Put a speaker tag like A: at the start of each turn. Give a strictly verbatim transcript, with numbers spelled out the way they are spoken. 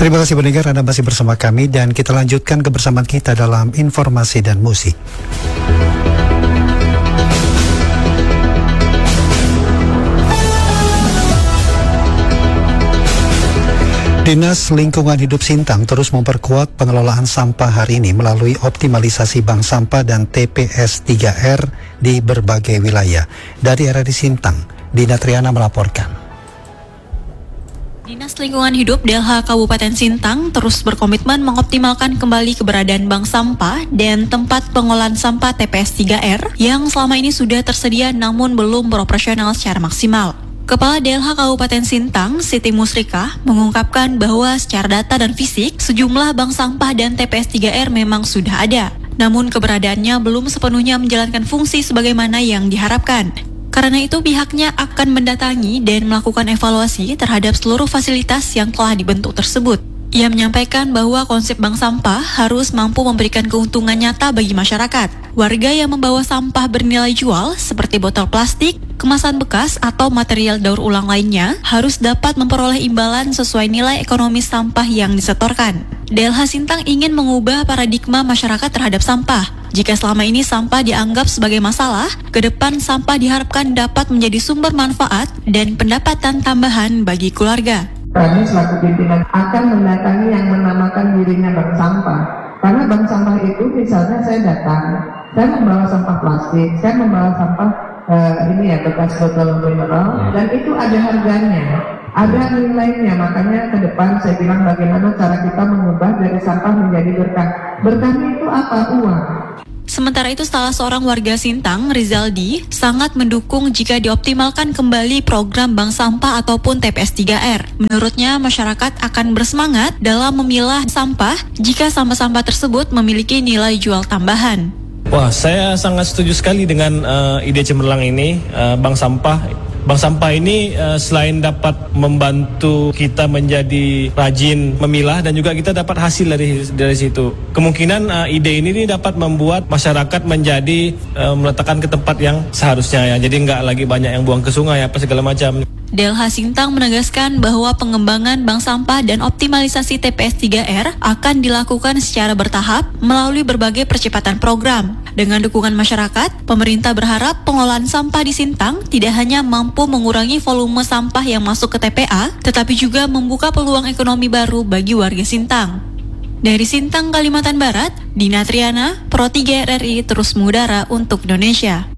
A: Terima kasih pendengar, Anda masih bersama kami dan kita lanjutkan kebersamaan kita dalam informasi dan musik. Dinas Lingkungan Hidup Sintang terus memperkuat pengelolaan sampah hari ini melalui optimalisasi bank sampah dan T P S tiga R di berbagai wilayah. Dari R R I Sintang, Dina Triana melaporkan.
B: Dinas Lingkungan Hidup D L H Kabupaten Sintang terus berkomitmen mengoptimalkan kembali keberadaan bank sampah dan tempat pengolahan sampah T P S tiga R yang selama ini sudah tersedia namun belum beroperasional secara maksimal. Kepala D L H Kabupaten Sintang, Siti Musrika, mengungkapkan bahwa secara data dan fisik, sejumlah bank sampah dan T P S tiga R memang sudah ada. Namun keberadaannya belum sepenuhnya menjalankan fungsi sebagaimana yang diharapkan. Karena itu pihaknya akan mendatangi dan melakukan evaluasi terhadap seluruh fasilitas yang telah dibentuk tersebut. Ia menyampaikan bahwa konsep bank sampah harus mampu memberikan keuntungan nyata bagi masyarakat. Warga yang membawa sampah bernilai jual seperti botol plastik, kemasan bekas, atau material daur ulang lainnya harus dapat memperoleh imbalan sesuai nilai ekonomi sampah yang disetorkan. D L H Sintang ingin mengubah paradigma masyarakat terhadap sampah. Jika selama ini sampah dianggap sebagai masalah, ke depan sampah diharapkan dapat menjadi sumber manfaat dan pendapatan tambahan bagi keluarga.
C: Kami selaku pimpinan akan mendatangi yang menamakan dirinya bank sampah. Karena bank sampah itu misalnya saya datang, saya membawa sampah plastik, saya membawa sampah uh, ini ya bekas botol mineral, dan itu ada harganya, ada nilainya. Makanya ke depan saya bilang bagaimana cara kita mengubah dari sampah menjadi berkah. Berkahnya itu apa? Uang.
B: Sementara itu, salah seorang warga Sintang, Rizaldi, sangat mendukung jika dioptimalkan kembali program bank sampah ataupun T P S tiga R. Menurutnya, masyarakat akan bersemangat dalam memilah sampah jika sampah-sampah tersebut memiliki nilai jual tambahan.
D: Wah, saya sangat setuju sekali dengan uh, ide cemerlang ini, uh, bank sampah. Bank sampah ini uh, selain dapat membantu kita menjadi rajin memilah dan juga kita dapat hasil dari dari situ. Kemungkinan uh, ide ini dapat membuat masyarakat menjadi uh, meletakkan ke tempat yang seharusnya ya. Jadi nggak lagi banyak yang buang ke sungai apa segala macam.
B: D L H Sintang menegaskan bahwa pengembangan bank sampah dan optimalisasi T P S tiga R akan dilakukan secara bertahap melalui berbagai percepatan program. Dengan dukungan masyarakat, pemerintah berharap pengolahan sampah di Sintang tidak hanya mampu mengurangi volume sampah yang masuk ke T P A, tetapi juga membuka peluang ekonomi baru bagi warga Sintang. Dari Sintang, Kalimantan Barat, Dina Triana, Pro tiga R R I terus mengudara untuk Indonesia.